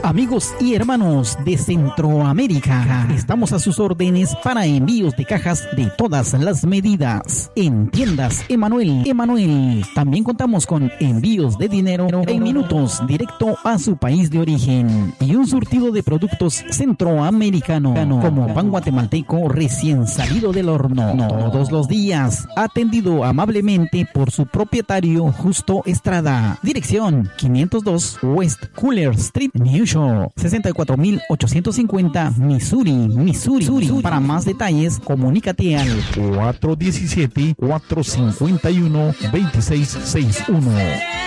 Amigos y hermanos de Centroamérica, estamos a sus órdenes para envíos de cajas de todas las medidas. En tiendas Emanuel. También contamos con envíos de dinero en minutos directo a su país de origen y un surtido de productos centroamericanos como pan guatemalteco recién salido del horno todos los días, atendido amablemente por su propietario Justo Estrada. Dirección 502 West Cooler Street, New York, 64850 Missouri. Para más detalles, comunícate al 417-451-2661.